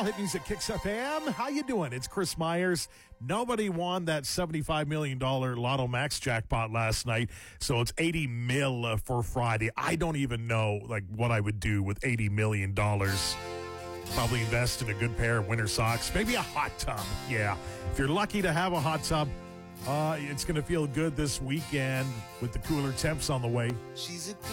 all hit music Kicks FM. How you doing? It's Chris Myers. Nobody won that $75 million Lotto Max jackpot last night, so it's $80 million for Friday. I don't even know what I would do with $80 million. Probably invest in a good pair of winter socks, maybe a hot tub. Yeah, if you're lucky to have a hot tub, it's going to feel good this weekend with the cooler temps on the way.